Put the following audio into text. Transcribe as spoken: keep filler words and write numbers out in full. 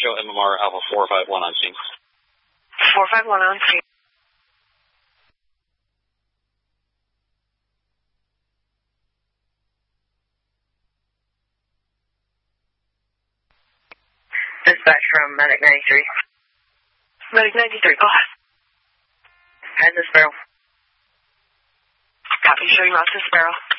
show M M R Alpha four five one on scene. four five one on scene. Dispatch from Medic ninety-three. Medic ninety-three, go ahead. Head to Sparrow. Copy, showing route to Sparrow.